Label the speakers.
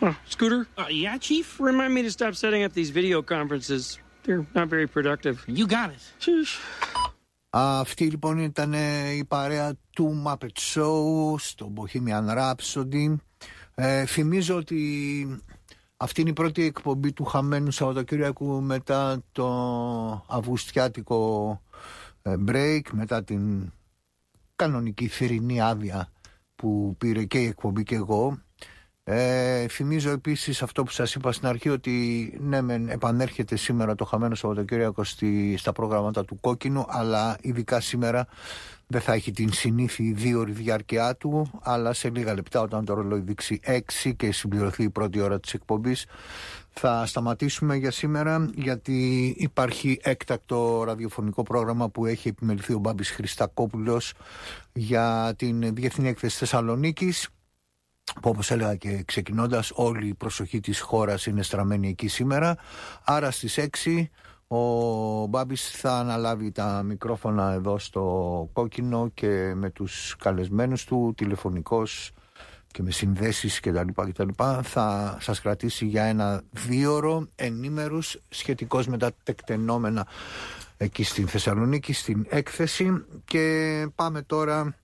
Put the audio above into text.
Speaker 1: Scooter?
Speaker 2: Yeah, Chief?
Speaker 1: Remind me to stop setting up these video conferences. They're not very productive.
Speaker 2: You got it.
Speaker 3: Αυτή λοιπόν ήταν η παρέα του Muppet Show στο Bohemian Rhapsody. Θυμίζω ότι αυτή είναι η πρώτη εκπομπή του χαμένου Σαββατοκύριακου μετά το αυγουστιάτικο break, μετά την κανονική θερινή άδεια που πήρε και η εκπομπή και εγώ. Θυμίζω επίσης αυτό που σας είπα στην αρχή, ότι ναι μεν επανέρχεται σήμερα το χαμένο Σαββατοκύριακο στα προγράμματα του Κόκκινου, αλλά ειδικά σήμερα δεν θα έχει την συνήθη 2 ώρη διάρκεια του, αλλά σε λίγα λεπτά όταν το ρολόι δείξει 6 και συμπληρωθεί η πρώτη ώρα της εκπομπής θα σταματήσουμε για σήμερα, γιατί υπάρχει έκτακτο ραδιοφωνικό πρόγραμμα που έχει επιμεληθεί ο Μπάμπης Χριστακόπουλος για την Διεθνή Έκθεση Θεσσαλονίκης, που όπως έλεγα και ξεκινώντας, όλη η προσοχή της χώρας είναι στραμμένη εκεί σήμερα. Άρα στις 6 ο Μπάμπης θα αναλάβει τα μικρόφωνα εδώ στο Κόκκινο και με τους καλεσμένους του τηλεφωνικώς και με συνδέσεις κτλ. Θα σας κρατήσει για ένα 2ωρο ενήμερους σχετικώς με τα τεκτενόμενα εκεί στην Θεσσαλονίκη, στην έκθεση. Και πάμε τώρα